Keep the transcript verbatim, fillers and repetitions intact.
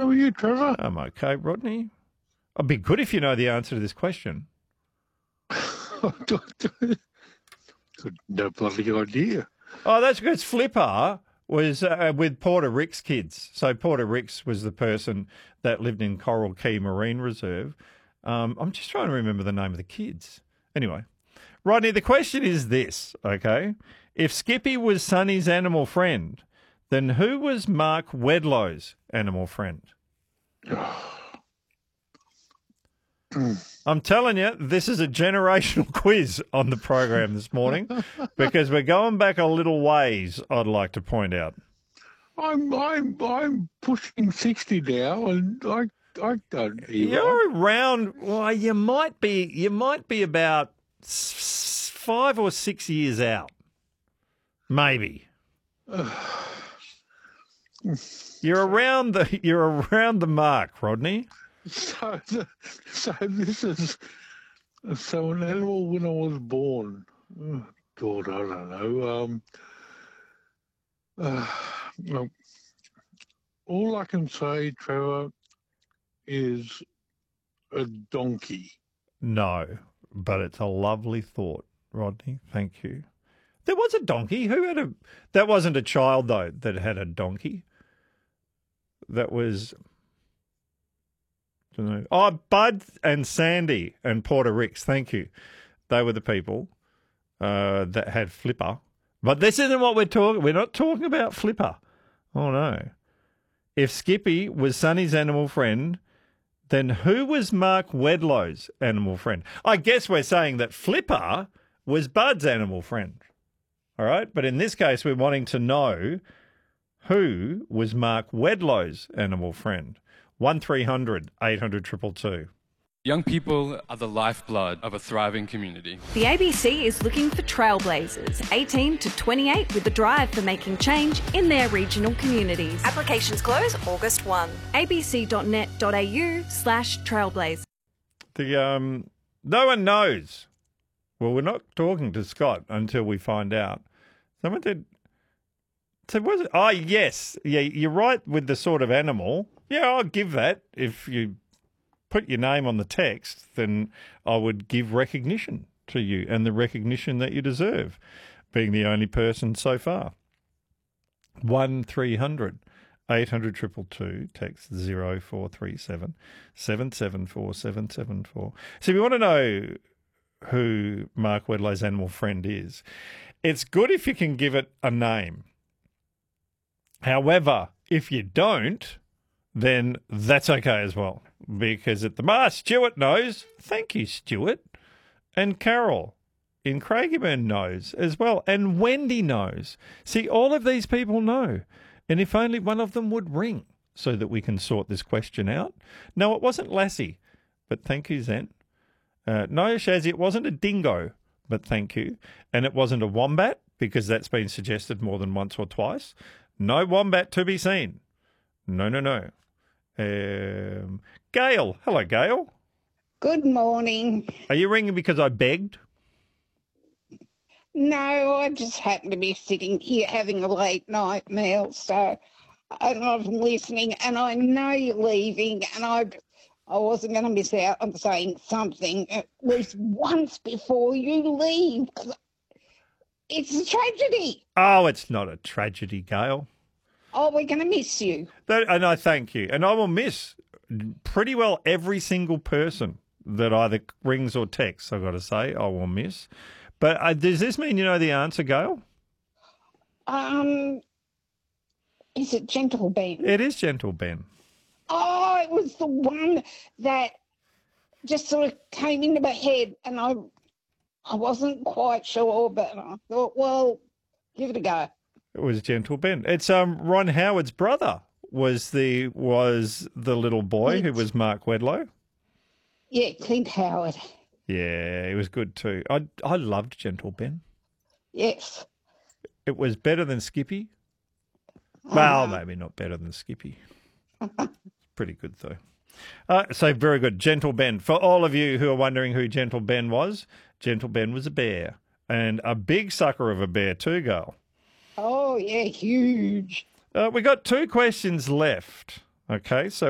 How are you, Trevor? I'm okay, Rodney. It'd be good if you know the answer to this question. No bloody idea. Oh, that's because Flipper was uh, with Porter Ricks kids. So Porter Ricks was the person that lived in Coral Key Marine Reserve. Um, I'm just trying to remember the name of the kids. Anyway, Rodney, the question is this, okay? If Skippy was Sonny's animal friend, then who was Mark Wedlow's animal friend? I'm telling you, this is a generational quiz on the program this morning because we're going back a little ways, I'd like to point out. I'm I'm I'm pushing sixty now, and I I don't. You're around. Well, you might be. You might be about s- five or six years out, maybe. You're around the. You're around the mark, Rodney. So, so this is so an animal when I was born. Oh, God, I don't know. Um, uh, well, all I can say, Trevor, is a donkey. No, but it's a lovely thought, Rodney. Thank you. There was a donkey. Who had a? That wasn't a child though that had a donkey. That was. I don't know. Oh, Bud and Sandy and Porter Ricks. Thank you. They were the people uh, that had Flipper. But this isn't what we're talking. We're not talking about Flipper. Oh no. If Skippy was Sonny's animal friend, then who was Mark Wedlow's animal friend? I guess we're saying that Flipper was Bud's animal friend. All right? But in this case, we're wanting to know who was Mark Wedlow's animal friend. one three hundred eight hundred two two two. Young people are the lifeblood of a thriving community. The A B C is looking for trailblazers, eighteen to twenty-eight, with a drive for making change in their regional communities. Applications close August first. abc.net.au slash trailblaze. The um, no one knows. Well, we're not talking to Scott until we find out. Someone did. So was it? Oh, yes. Yeah, you're right with the sort of animal. Yeah, I'll give that. If you put your name on the text, then I would give recognition to you and the recognition that you deserve, being the only person so far. one three hundred eight hundred two two two, text zero four three seven seven seven four seven seven four. So if you want to know who Mark Wedlow's animal friend is, it's good if you can give it a name. However, if you don't, then that's okay as well. Because at the mar, Stuart knows. Thank you, Stuart. And Carol in Craigieburn knows as well. And Wendy knows. See, all of these people know. And if only one of them would ring so that we can sort this question out. No, it wasn't Lassie, but thank you, Zen. Uh, no, Shazzy, it wasn't a dingo, but thank you. And it wasn't a wombat, because that's been suggested more than once or twice. No wombat to be seen. No, no, no. Um, Gail. Hello, Gail. Good morning. Are you ringing because I begged? No, I just happen to be sitting here having a late night meal, so I'm not listening, and I know you're leaving, and I, I wasn't going to miss out on saying something at least once before you leave. It's a tragedy. Oh, it's not a tragedy, Gail. Oh, we're going to miss you. That, and I thank you. And I will miss pretty well every single person that either rings or texts, I've got to say. I will miss. But uh, does this mean you know the answer, Gail? Um, is it Gentle Ben? It is Gentle Ben. Oh, it was the one that just sort of came into my head, and I I wasn't quite sure, but I thought, well, give it a go. It was Gentle Ben. It's um Ron Howard's brother was the was the little boy Yes. who was Mark Wedlow. Yeah, Clint Howard. Yeah, it was good too. I I loved Gentle Ben. Yes. It was better than Skippy. Well, maybe not better than Skippy. Pretty good though. Uh, so very good, Gentle Ben. For all of you who are wondering who Gentle Ben was, Gentle Ben was a bear, and a big sucker of a bear too, girl. Oh, yeah, huge. Uh, we got two questions left. Okay, so